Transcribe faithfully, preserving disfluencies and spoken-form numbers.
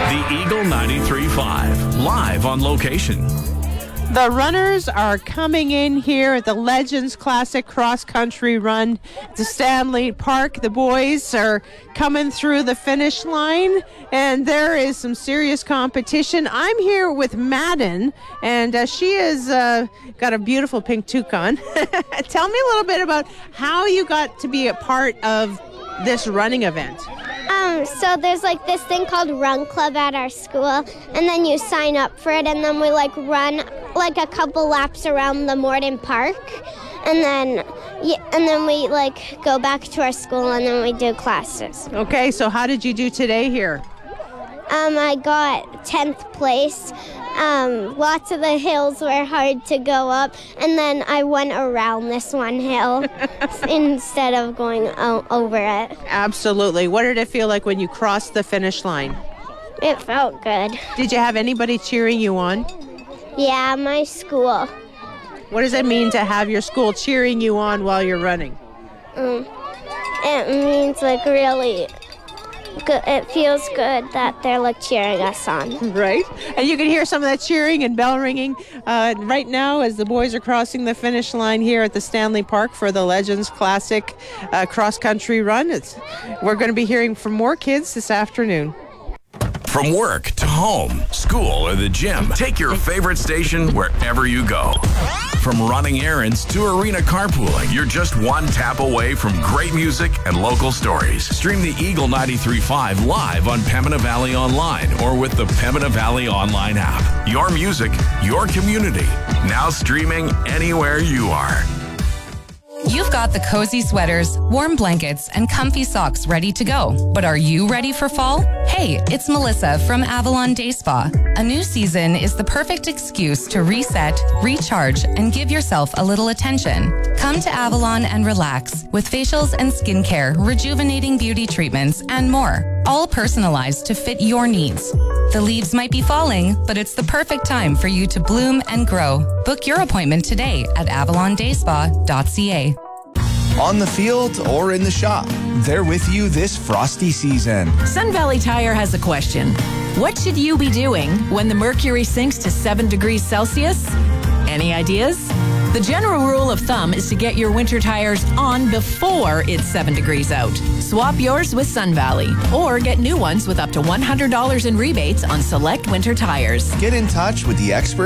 The Eagle ninety-three point five, live on location. The runners are coming in here at the Legends Classic Cross Country Run to Stanley Park. The boys are coming through the finish line, and there is some serious competition. I'm here with Madden, and uh, she has uh, got a beautiful pink toque on. Tell me a little bit about how you got to be a part of this running event. Um, so there's like this thing called Run Club at our school, and then you sign up for it, and then we like run like a couple laps around the Morden Park, and then yeah, and then we like go back to our school, and then we do classes. Okay, so how did you do today here? Um, I got tenth place. Um, lots of the hills were hard to go up, and then I went around this one hill instead of going o- over it. Absolutely. What did it feel like when you crossed the finish line? It felt good. Did you have anybody cheering you on? Yeah, my school. What does it mean to have your school cheering you on while you're running? Um, it means like really... Good. It feels good that they're like cheering us on. Right. And you can hear some of that cheering and bell ringing uh, right now as the boys are crossing the finish line here at the Stanley Park for the Legends Classic uh, Cross Country Run. It's, we're going to be hearing from more kids this afternoon. From work to home, school, or the gym, take your favorite station wherever you go. From running errands to arena carpooling, you're just one tap away from great music and local stories. Stream the Eagle ninety-three point five live on Pembina Valley Online or with the Pembina Valley Online app. Your music, your community. Now streaming anywhere you are. You've got the cozy sweaters, warm blankets, and comfy socks ready to go. But are you ready for fall? Hey, it's Melissa from Avalon Day Spa. A new season is the perfect excuse to reset, recharge, and give yourself a little attention. Come to Avalon and relax with facials and skincare, rejuvenating beauty treatments, and more. All personalized to fit your needs. The leaves might be falling, but it's the perfect time for you to bloom and grow. Book your appointment today at avalon day spa dot c a. On the field or in the shop, they're with you this frosty season. Sun Valley Tire has a question. What should you be doing when the mercury sinks to seven degrees Celsius? Any ideas? The general rule of thumb is to get your winter tires on before it's seven degrees out. Swap yours with Sun Valley or get new ones with up to one hundred dollars in rebates on select winter tires. Get in touch with the expert